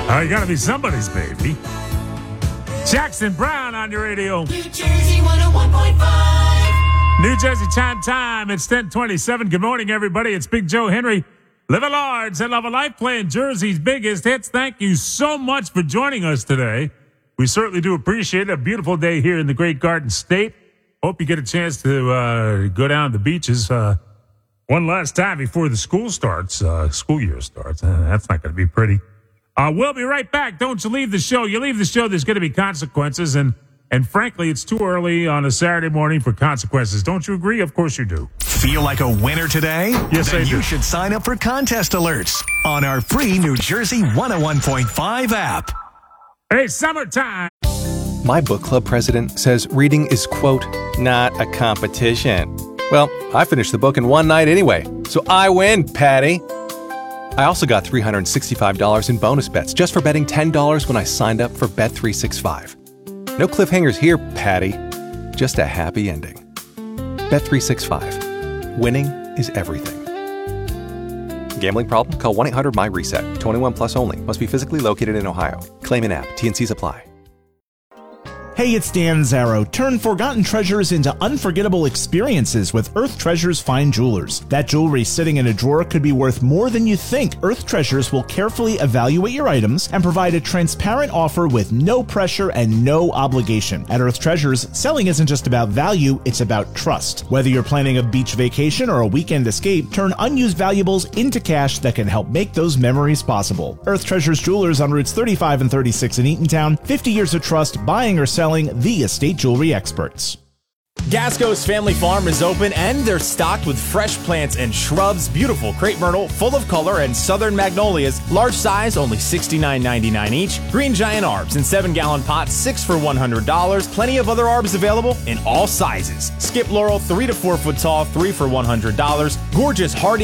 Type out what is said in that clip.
You gotta be somebody's baby. Jackson Brown on your radio. New Jersey 101.5. New Jersey time. It's 10:27. Good morning, everybody. It's Big Joe Henry. Live a large and love a life, playing Jersey's biggest hits. Thank you so much for joining us today. We certainly do appreciate it. A beautiful day here in the Great Garden State. Hope you get a chance to go down to the beaches one last time before the school year starts. That's not going to be pretty. We'll be right back. Don't you leave the show. You leave the show, there's going to be consequences. And frankly, it's too early on a Saturday morning for consequences. Don't you agree? Of course you do. Feel like a winner today? Yes, then I do. You should sign up for contest alerts on our free New Jersey 101.5 app. Hey, summertime. My book club president says reading is, quote, not a competition. Well, I finished the book in one night anyway, so I win, Patty. I also got $365 in bonus bets just for betting $10 when I signed up for Bet365. No cliffhangers here, Patty. Just a happy ending. Bet365. Winning is everything. Gambling problem? Call 1-800-MY-RESET. 21 plus only. Must be physically located in Ohio. Claim in app. T&Cs apply. Hey, it's Dan Zarrow. Turn forgotten treasures into unforgettable experiences with Earth Treasures Fine Jewelers. That jewelry sitting in a drawer could be worth more than you think. Earth Treasures will carefully evaluate your items and provide a transparent offer with no pressure and no obligation. At Earth Treasures, selling isn't just about value, it's about trust. Whether you're planning a beach vacation or a weekend escape, turn unused valuables into cash that can help make those memories possible. Earth Treasures Jewelers on routes 35 and 36 in Eatontown. 50 years of trust, buying or selling, the estate jewelry experts. Gasco's Family Farm is open and they're stocked with fresh plants and shrubs, beautiful crepe myrtle, full of color, and southern magnolias, large size, only $69.99 each, green giant arbs in 7-gallon pots, 6 for $100, plenty of other arbs available in all sizes, skip laurel 3 to 4 foot tall, 3 for $100, gorgeous hardy